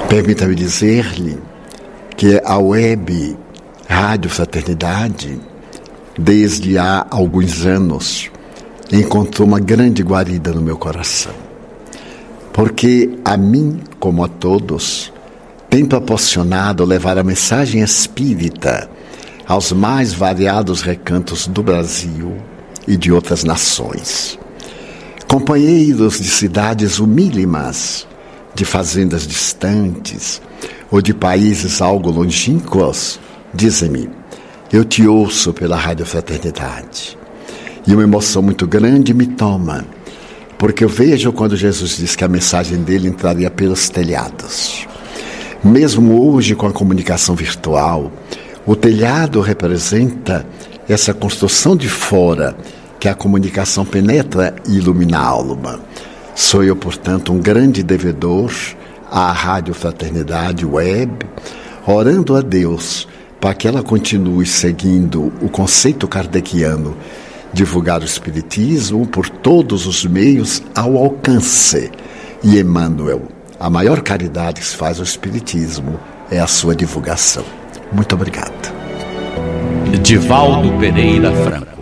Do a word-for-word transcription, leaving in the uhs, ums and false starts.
Permita-me dizer-lhe que a web Rádio Fraternidade, desde há alguns anos, encontrou uma grande guarida no meu coração. Porque a mim, como a todos, tem proporcionado levar a mensagem espírita aos mais variados recantos do Brasil e de outras nações. Companheiros de cidades humílimas, de fazendas distantes ou de países algo longínquos, dizem-me: eu te ouço pela Rádio Fraternidade. E uma emoção muito grande me toma, porque eu vejo quando Jesus disse que a mensagem dele entraria pelos telhados. Mesmo hoje, com a comunicação virtual, o telhado representa essa construção de fora que a comunicação penetra e ilumina a alma. Sou eu, portanto, um grande devedor à Rádio Fraternidade Web, orando a Deus para que ela continue seguindo o conceito kardeciano, divulgar o Espiritismo por todos os meios ao alcance. E Emmanuel, a maior caridade que se faz ao Espiritismo é a sua divulgação. Muito obrigado. Divaldo Pereira Franco.